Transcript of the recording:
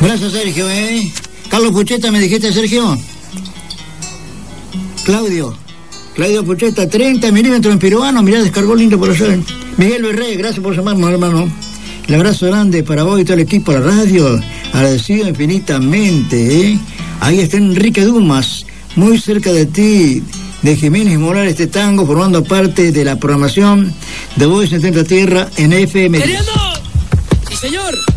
Gracias, Sergio, Carlos Pucheta, ¿me dijiste, Sergio? Claudio Pucheta, 30 milímetros en peruano, mirá, descargó lindo por allá. Miguel Berré, gracias por llamarnos, hermano. El abrazo grande para vos y todo el equipo de la radio, agradecido infinitamente, Ahí está Enrique Dumas, muy cerca de ti, de Jiménez Morales, este tango, formando parte de la programación de Voz en Tierra en FM. ¡Queriendo! ¡Sí, señor!